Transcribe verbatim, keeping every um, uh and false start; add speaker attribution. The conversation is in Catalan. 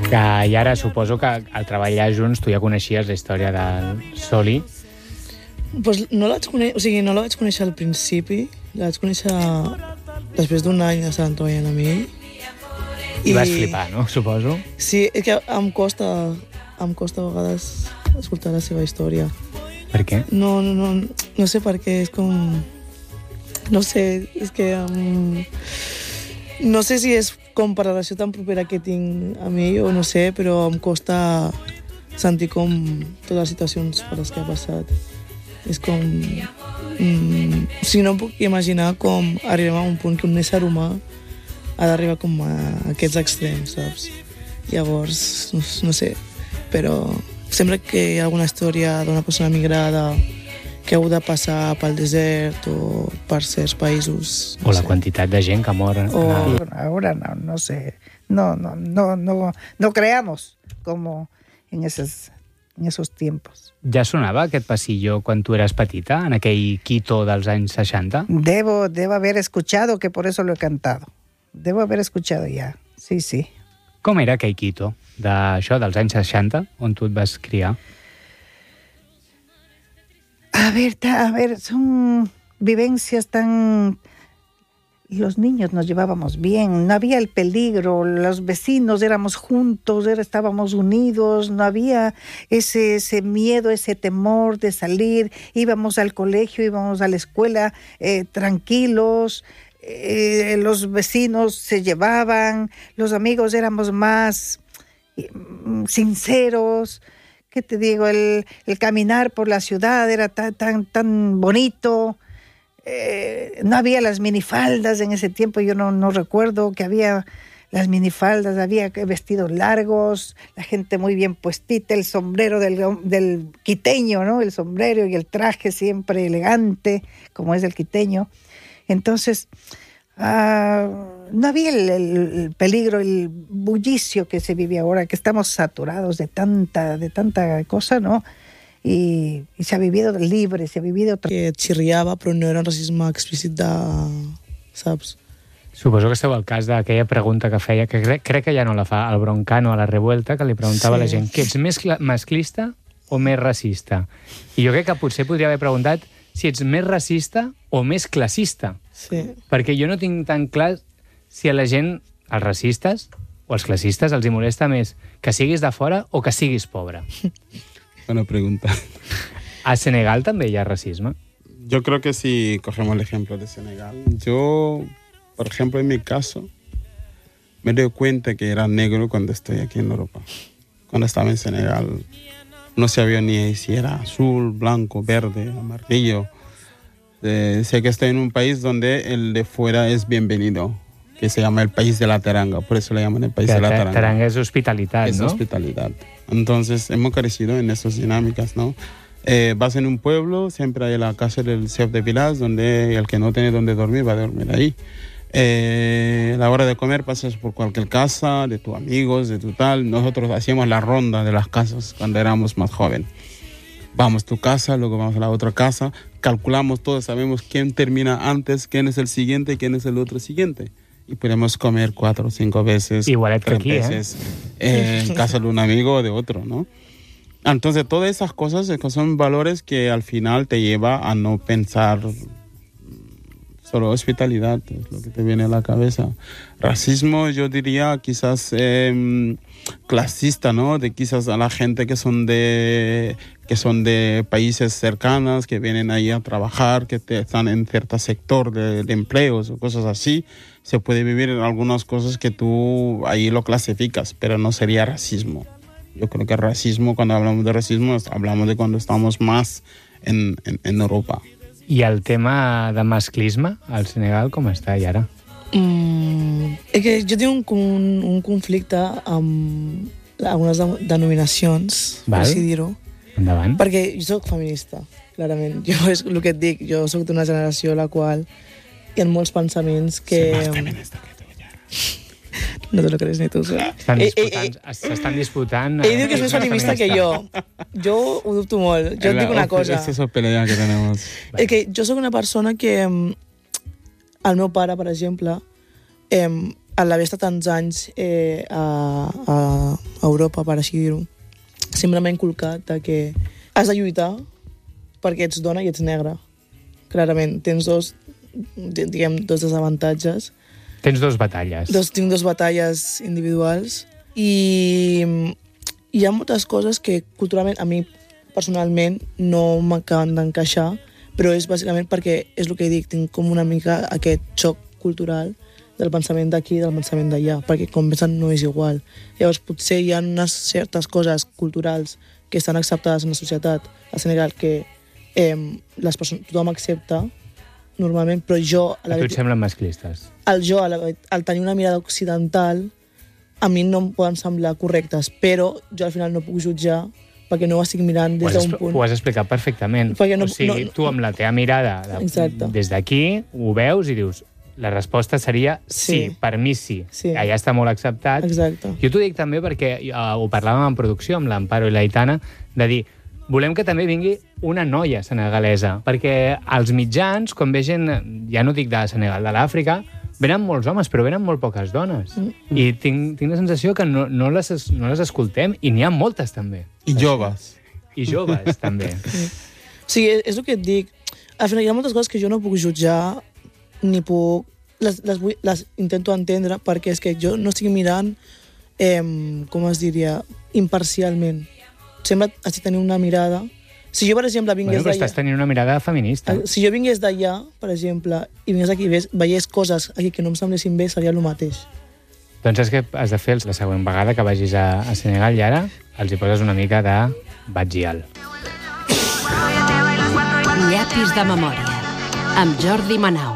Speaker 1: Que i ara suposo que al treballar junts tu ja coneixies la història del Soli.
Speaker 2: Pues no la vaig conèixer, o sigui, no la vaig conèixer al principi, la vaig conèixer després d'un any d'estar treballant amb ell.
Speaker 1: I, I vas flipar, no? Suposo.
Speaker 2: Sí, és que em costa, em costa a vegades escoltar la seva història.
Speaker 1: Per què?
Speaker 2: No, no, no, no sé per què, és com... No sé, és que... Um, no sé si és com per la relació tan propera que tinc amb ell o no sé, però em costa sentir com totes les situacions per les que ha passat. És com... Mm, o sigui, no em puc imaginar com arribem a un punt que un ésser humà ha d'arribar com a aquests extrems, saps? Llavors, no, no sé, però sempre que hi ha alguna història d'una persona migrada que ha hagut de passar pel desert o per certs països...
Speaker 1: No o la sé. Quantitat de gent que mor...
Speaker 3: O... Ahora no, no sé. No, no, no, no, no creamos como en esos, en esos tiempos.
Speaker 1: Ja sonava aquest passillo quan tu eres petita, en aquell Quito dels anys seixanta?
Speaker 3: Debo, debo haber escuchado, que por eso lo he cantado. Debo haber escuchado ya, sí, sí.
Speaker 1: Com era aquell Quito, d'això, dels anys seixanta, on tu et vas criar?
Speaker 3: A ver, a ver, son vivencias tan... Los niños nos llevábamos bien, no había el peligro, los vecinos éramos juntos, era, estábamos unidos, no había ese, ese miedo, ese temor de salir, íbamos al colegio, íbamos a la escuela eh, tranquilos, eh, los vecinos se llevaban, los amigos éramos más eh, sinceros. ¿Qué te digo? El, el caminar por la ciudad era tan, tan, tan bonito. Eh, no había las minifaldas en ese tiempo, yo no, no recuerdo que había las minifaldas, había vestidos largos, la gente muy bien puestita, el sombrero del, del quiteño, ¿no? El sombrero y el traje siempre elegante, como es el quiteño. Entonces, uh, no había el, el peligro, el bullicio que se vive ahora, que estamos saturados de tanta, de tanta cosa, ¿no? I, i s'ha vivido libre, s'ha vivido...
Speaker 2: Que xirriava, però no era un racisme explícit de... saps?
Speaker 1: Suposo que esteu al cas d'aquella pregunta que feia, que crec, crec que ja no la fa, el Broncano a la Revuelta, que li preguntava sí. a la gent, que ets més masclista o més racista? I jo crec que potser podria haver preguntat si ets més racista o més classista.
Speaker 2: Sí.
Speaker 1: Perquè jo no tinc tan clar si a la gent, els racistes o els classistes, els hi molesta més que siguis de fora o que siguis pobre.
Speaker 4: Buena pregunta.
Speaker 1: ¿A Senegal también hay racismo?
Speaker 4: Yo creo que si cogemos el ejemplo de Senegal, yo, por ejemplo, en mi caso, me doy cuenta que era negro cuando estoy aquí en Europa. Cuando estaba en Senegal, no sabía ni si era azul, blanco, verde, amarillo. Eh, sé que estoy en un país donde el de fuera es bienvenido, que se llama el país de la Teranga, por eso le llaman el país que de la Teranga.
Speaker 1: Teranga es hospitalidad,
Speaker 4: es
Speaker 1: ¿no?
Speaker 4: Es hospitalidad. Entonces hemos crecido en esas dinámicas, ¿no? Eh, vas en un pueblo, siempre hay la casa del chef de village, donde el que no tiene donde dormir va a dormir ahí. Eh, a la hora de comer pasas por cualquier casa, de tus amigos, de tu tal. Nosotros hacíamos la ronda de las casas cuando éramos más jóvenes. Vamos a tu casa, luego vamos a la otra casa, calculamos todo, sabemos quién termina antes, quién es el siguiente y quién es el otro siguiente. Y podemos comer cuatro o cinco veces,
Speaker 1: igual
Speaker 4: tres
Speaker 1: aquí,
Speaker 4: veces
Speaker 1: ¿eh?
Speaker 4: eh, en casa de un amigo o de otro, ¿no? Entonces, todas esas cosas son valores que al final te lleva a no pensar solo hospitalidad, es lo que te viene a la cabeza. Racismo, yo diría, quizás eh, clasista, ¿no? De quizás a la gente que son de que son de países cercanos, que vienen ahí a trabajar, que te, están en cierto sector de, de empleos o cosas así. Se puede vivir en algunas cosas que tú ahí lo clasificas, pero no sería racismo. Yo creo que racismo, cuando hablamos de racismo, hablamos de cuando estamos más en, en, en Europa.
Speaker 1: I el tema de masclisme al Senegal com està i ara?
Speaker 2: Mm, és que jo tinc un, un, un conflicte amb algunes de, denominacions, per així dir-ho.
Speaker 1: Endavant.
Speaker 2: Perquè jo soc feminista, clarament. Jo és el que et dic, jo soc d'una generació a la qual hi ha molts pensaments que...
Speaker 4: Soy más feminista que tu, ja.
Speaker 2: No te lo crees ni tu.
Speaker 1: S'estan disputant, s'estan disputant...
Speaker 2: Ell diu que és més feminista que jo. Jo ho dubto molt. Jo et dic una cosa.
Speaker 4: Esta es la pelea que tenemos.
Speaker 2: És que jo sóc una persona que... El meu pare, per exemple, eh, a l'haver estat tants anys eh, a, a Europa, per així dir-ho, sempre m'ha inculcat que has de lluitar perquè ets dona i ets negra. Clarament, tens dos, diguem, dos desavantatges.
Speaker 1: Tens dos batalles.
Speaker 2: Dos, tinc dos batalles individuals i hi ha moltes coses que culturalment a mi personalment no m'acaben d'encaixar, però és bàsicament perquè és el que dic, tinc com una mica aquest xoc cultural del pensament d'aquí i del pensament d'allà, perquè com pensen no és igual. Llavors potser hi ha unes certes coses culturals que estan acceptades en la societat a Senegal que eh, les persones, tothom accepta normalment, però jo...
Speaker 1: A, a tu et semblen masclistes?
Speaker 2: El jo, al tenir una mirada occidental, a mi no em poden semblar correctes, però jo al final no puc jutjar perquè no ho estic mirant des d'un punt.
Speaker 1: Ho has explicat perfectament.
Speaker 2: No,
Speaker 1: o sigui, no, tu amb la teva mirada de, des d'aquí ho veus i dius la resposta seria sí, sí per mi sí. sí. Allà està molt acceptat.
Speaker 2: Exacte.
Speaker 1: Jo t'ho dic també perquè uh, ho parlàvem en producció amb l'Amparo i l'Aitana, de dir, volem que també vingui una noia senegalesa, perquè als mitjans, quan ve gent, ja no dic de Senegal, de l'Àfrica, venen molts homes, però venen molt poques dones. Mm. I tinc, tinc la sensació que no, no, les, no les escoltem, i n'hi ha moltes, també.
Speaker 4: I joves.
Speaker 1: I joves, també.
Speaker 2: Sí. O sigui, és el que et dic. Al final hi ha moltes coses que jo no puc jutjar, ni puc... Les, les, vull, les intento entendre, perquè és que jo no estic mirant, eh, com es diria, imparcialment. Sempre estic tenint una mirada... Si jo, per exemple, vingués
Speaker 1: bueno,
Speaker 2: d'allà...
Speaker 1: estàs tenint una mirada feminista.
Speaker 2: Si jo vingués d'allà, per exemple, i vingués aquí i veiés coses aquí que no em semblessin bé, seria el mateix.
Speaker 1: Doncs és que has de fer la següent vegada que vagis a, a Senegal i ara els hi poses una mica de batgial.
Speaker 5: Llapis de memòria, amb Jordi Manau.